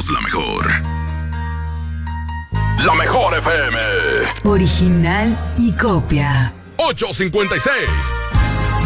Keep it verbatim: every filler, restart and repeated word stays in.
somos la mejor. La mejor F M. Original y copia. ocho cincuenta y seis.